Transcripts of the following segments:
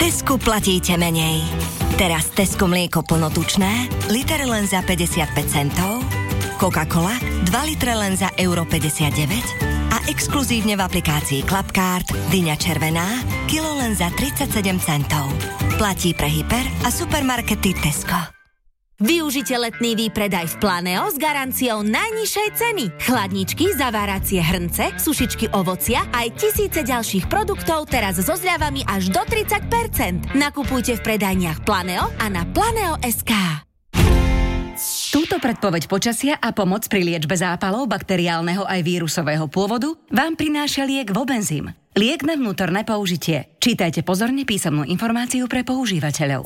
Tesku platíte menej. Teraz Tesco mlieko plnotučné, liter len za 55 centov, Coca-Cola 2 litre len za euro 59 a exkluzívne v aplikácii Clubcard dyňa červená, kilo len za 37 centov. Platí pre hyper a supermarkety Tesco. Využite letný výpredaj v Planeo s garanciou najnižšej ceny. Chladničky, zaváracie hrnce, sušičky ovocia aj tisíce ďalších produktov teraz so zľavami až do 30%. Nakupujte v predajniach Planeo a na Planeo.sk. Túto predpoveď počasia a pomoc pri liečbe zápalov bakteriálneho aj vírusového pôvodu vám prináša liek Vobenzym. Liek na vnútorné použitie. Čítajte pozorne písomnú informáciu pre používateľov.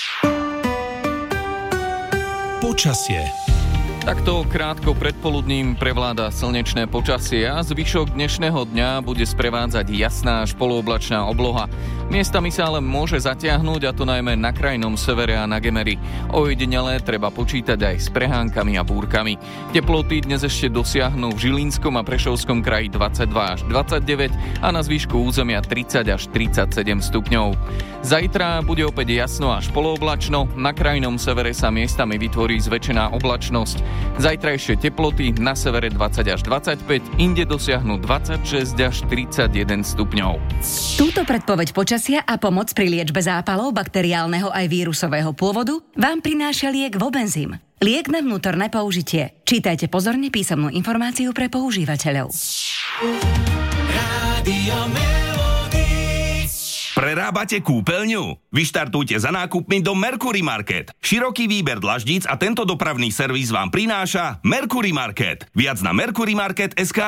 Počasie. Takto krátko predpoludním prevláda slnečné počasie a zvyšok dnešného dňa bude sprevádzať jasná až polooblačná obloha. Miestami sa ale môže zatiahnuť, a to najmä na krajnom severe a na Gemeri. Ojedinele treba počítať aj s prehánkami a búrkami. Teploty dnes ešte dosiahnu v Žilinskom a Prešovskom kraji 22 až 29 a na zvýšku územia 30 až 37 stupňov. Zajtra bude opäť jasno až polooblačno, na krajnom severe sa miestami vytvorí zväčšená oblačnosť. Zajtrajšie teploty na severe 20 až 25, inde dosiahnu 26 až 31 stupňov. Túto predpoveď počasia a pomoc pri liečbe zápalov bakteriálneho aj vírusového pôvodu vám prináša liek Vobenzym. Liek na vnútorné použitie. Čítajte pozorne písomnú informáciu pre používateľov. Prerábate kúpeľňu? Vyštartujte za nákupmi do Mercury Market. Široký výber dlaždíc a tento dopravný servis vám prináša Mercury Market. Viac na mercurymarket.sk.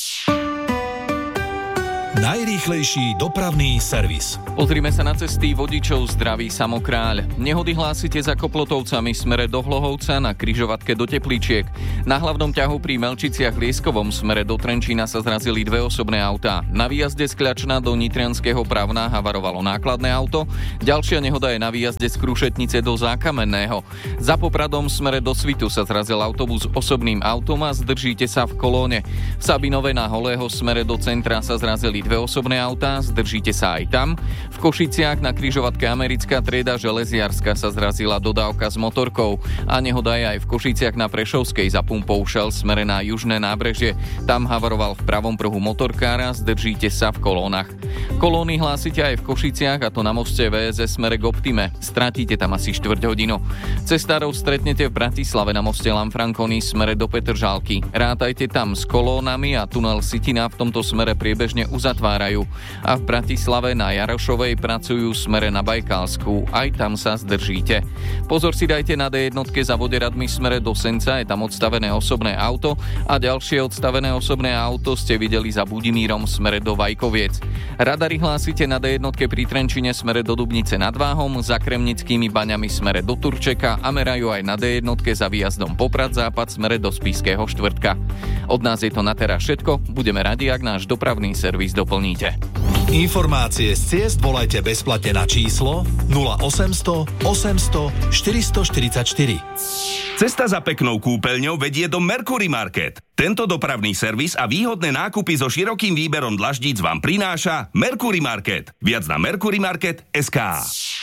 Najrýchlejší dopravný servis. Pozrime sa na cesty. Vodičov zdraví Samokráľ. Nehody hlásite za Koplotovcami smere do Hlohovca na križovatke do Teplíčiek. Na hlavnom ťahu pri Melčiciach Lieskovom smere do Trenčína sa zrazili dve osobné autá. Na výjazde z Kľačna do Nitrianskeho Pravna havarovalo nákladné auto. Ďalšia nehoda je na výjazde z Krušetnice do Zákamenného. Za Popradom smere do Svitu sa zrazil autobus osobným autom a zdržíte sa v kolóne. V Sabinove na Holého smere do centra sa zrazili dve osobné autá, zdržíte sa aj tam. V Košiciach na križovatke Americká trieda železiarska sa zrazila dodávka s motorkou a nehoda je aj v Košiciach na Prešovskej za pumpou Shell smere na južné nábrežie. Tam havaroval v pravom pruhu motorkára, zdržíte sa v kolónach. Kolóny hlásite aj v Košiciach, a to na moste VSS smere k Optime. Stratíte tam asi 4 hodinu. Cestárov stretnete v Bratislave na moste Lanfranconi smere do Petržalky. Rátajte tam s kolónami a tunel Sitina v tomto smere priebežne uzatvárajú. A v Bratislave na Jarošovej pracujú smere na Bajkalskú. Aj tam sa zdržíte. Pozor si dajte na D1 za Voderadmi smere do Senca, je tam odstavené osobné auto a ďalšie odstavené osobné auto ste videli za Budimírom smere do Vajkoviec. Radary hlásite na D1 pri Trenčine smere do Dubnice nad Váhom, za Kremnickými baňami smere do Turčeka a merajú aj na D1 za výjazdom Poprad západ smere do Spišského Štvrtka. Od nás je to na teraz všetko. Budeme radi, ak náš dopravný servis doplníte. Informácie z ciest volajte bezplatne na číslo 0800 800 444. Cesta za peknou kúpeľňou vedie do Mercury Market. Tento dopravný servis a výhodné nákupy so širokým výberom dlaždíc vám prináša Mercury Market. Viac na mercurymarket.sk.